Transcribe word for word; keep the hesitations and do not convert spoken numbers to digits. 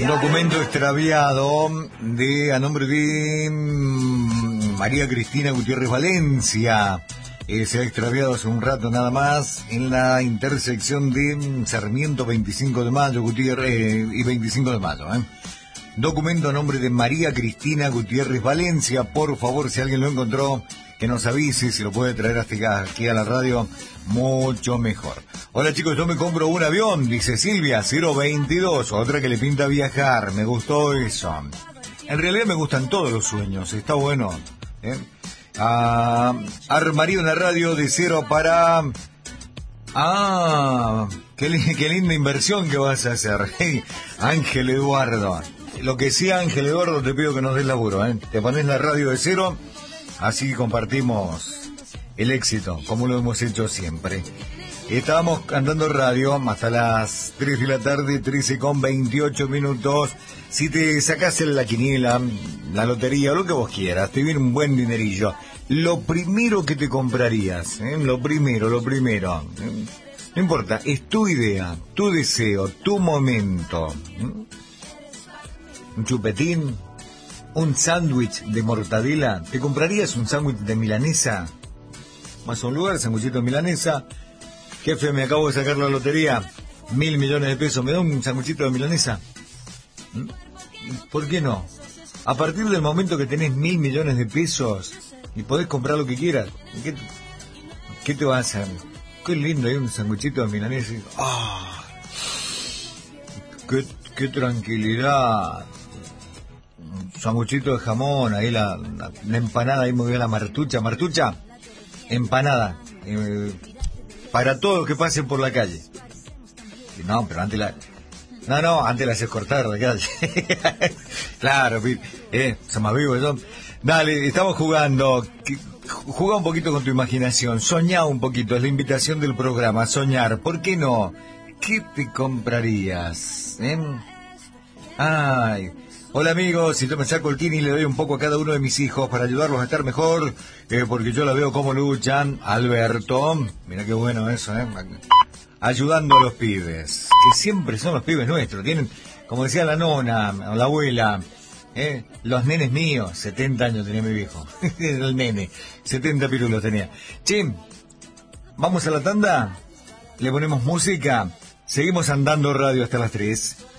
Documento extraviado de a nombre de mm, María Cristina Gutiérrez Valencia. Eh, se ha extraviado hace un rato nada más en la intersección de mm, Sarmiento veinticinco de Mayo Gutiérrez, eh, y veinticinco de Mayo. Eh. Documento a nombre de María Cristina Gutiérrez Valencia. Por favor, si alguien lo encontró, que nos avise, si lo puede traer hasta acá, aquí a la radio, mucho mejor. Hola chicos, yo me compro un avión, dice Silvia, cero veintidós, otra que le pinta viajar, me gustó eso. En realidad me gustan todos los sueños, está bueno. ¿eh? Ah, armaría una radio de cero para... Ah, qué, li- qué linda inversión que vas a hacer. Hey, Ángel Eduardo. Lo que sí, Ángel Eduardo, te pido que nos des laburo, ¿eh? Te pones la radio de cero, así compartimos el éxito, como lo hemos hecho siempre. Estábamos cantando radio hasta las tres de la tarde, trece con veintiocho minutos. Si te sacás en la quiniela, la lotería, o lo que vos quieras, te viene un buen dinerillo. Lo primero que te comprarías, ¿eh? lo primero, lo primero. ¿eh? No importa, es tu idea, tu deseo, tu momento. ¿eh? Un chupetín, un sándwich de mortadela. ¿Te comprarías un sándwich de milanesa? Vas a un lugar, sándwichito de milanesa. Jefe, me acabo de sacar la lotería, mil millones de pesos, ¿me da un sanguchito de milanesa? ¿Mm? ¿Por qué no? A partir del momento que tenés mil millones de pesos y podés comprar lo que quieras, ¿qué, qué te vas a hacer? Qué lindo, hay un sanguchito de milanesa. ¡Ah! Qué, qué tranquilidad. Un sanguchito de jamón, ahí la, la, la empanada, ahí muy bien la martucha. Martucha, empanada. Eh, Para todos los que pasen por la calle. No, pero antes la... No, no, antes la haces cortar la calle. Claro, eh, son más vivos yo. Dale, estamos jugando. Juega un poquito con tu imaginación. Soñá un poquito, es la invitación del programa. Soñar, ¿por qué no? ¿Qué te comprarías? ¿Eh? Ay... Hola amigos, si yo me saco el kini y le doy un poco a cada uno de mis hijos para ayudarlos a estar mejor, eh, porque yo la veo cómo luchan. Alberto, mira qué bueno eso, ¿eh? Ayudando a los pibes, que siempre son los pibes nuestros, tienen, como decía la nona, o la abuela, ¿eh? Los nenes míos, setenta años tenía mi viejo, el nene, setenta pirulos tenía. Che, vamos a la tanda, le ponemos música, seguimos andando radio hasta las tres.